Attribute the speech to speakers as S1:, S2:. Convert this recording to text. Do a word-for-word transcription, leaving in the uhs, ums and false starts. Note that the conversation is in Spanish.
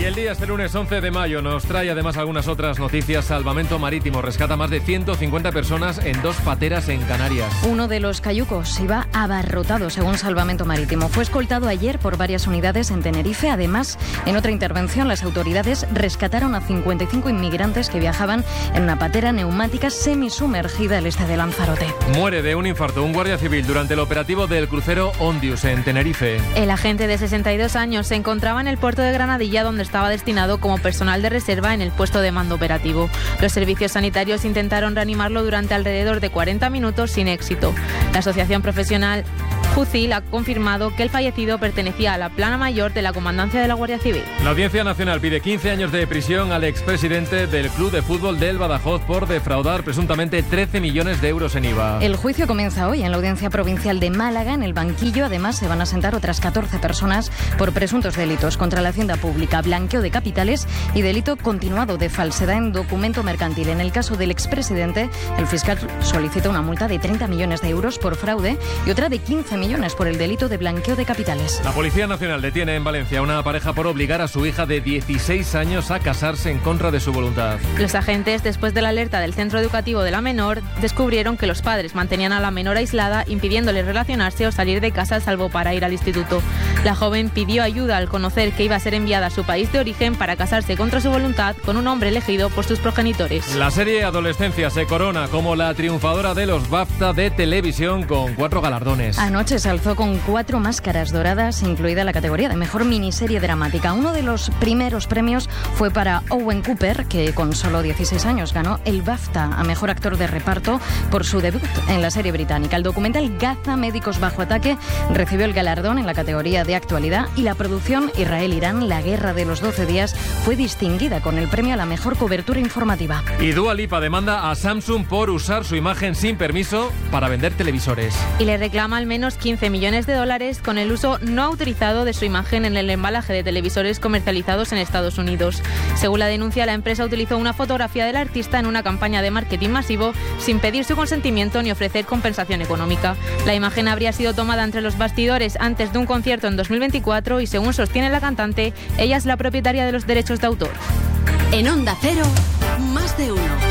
S1: el día este lunes once de mayo nos trae además algunas otras noticias. Salvamento Marítimo rescata más de ciento cincuenta personas en dos pateras en Canarias.
S2: Uno de los cayucos iba abarrotado, según Salvamento Marítimo. Fue escoltado ayer por varias unidades en Tenerife. Además, en otra intervención, las autoridades rescataron a cincuenta y cinco inmigrantes que viajaban en una patera neumática semisumergida al este de Lanzarote.
S1: Muere de un infarto un guardia civil durante el operativo del crucero Ondius en Tenerife.
S3: El agente de sesenta y dos años se encontraba en el puerto de Granadilla, donde estaba destinado como personal de reserva en el puesto de mando operativo. Los servicios sanitarios intentaron reanimarlo durante alrededor de cuarenta minutos sin éxito. La asociación profesional Jucil ha confirmado que el fallecido pertenecía a la plana mayor de la Comandancia de la Guardia Civil.
S1: La Audiencia Nacional pide quince años de prisión al expresidente del Club de Fútbol del Badajoz por defraudar presuntamente trece millones de euros en I V A.
S2: El juicio comienza hoy en la Audiencia Provincial de Málaga. En el banquillo, además, se van a sentar otras catorce personas por presuntos delitos contra la hacienda pública, blanqueo de capitales y delito continuado de falsedad en documento mercantil. En el caso del expresidente, el fiscal solicita una multa de treinta millones de euros por fraude y otra de quince millones por el delito de blanqueo de capitales.
S1: La Policía Nacional detiene en Valencia a una pareja por obligar a su hija de dieciséis años a casarse en contra de su voluntad.
S3: Los agentes, después de la alerta del centro educativo de la menor, descubrieron que los padres mantenían a la menor aislada, impidiéndole relacionarse o salir de casa salvo para ir al instituto. La joven pidió ayuda al conocer que iba a ser enviada a su país de origen para casarse contra su voluntad con un hombre elegido por sus progenitores.
S1: La serie Adolescencia se corona como la triunfadora de los BAFTA de televisión con cuatro galardones.
S2: Anoche se alzó con cuatro máscaras doradas, incluida la categoría de mejor miniserie dramática. Uno de los primeros premios fue para Owen Cooper, que con solo dieciséis años ganó el BAFTA a mejor actor de reparto por su debut en la serie británica. El documental Gaza, Médicos bajo ataque, recibió el galardón en la categoría de actualidad y la producción Israel-Irán, la guerra de los doce días, fue distinguida con el premio a la mejor cobertura informativa.
S1: Y Dua Lipa demanda a Samsung por usar su imagen sin permiso para vender televisores.
S3: Y le reclama al menos quince millones de dólares con el uso no autorizado de su imagen en el embalaje de televisores comercializados en Estados Unidos. Según la denuncia, la empresa utilizó una fotografía del artista en una campaña de marketing masivo sin pedir su consentimiento ni ofrecer compensación económica. La imagen habría sido tomada entre los bastidores antes de un concierto en dos mil veinticuatro y, según sostiene la cantante, ella es la propietaria de los derechos de autor.
S4: En Onda Cero, más de uno.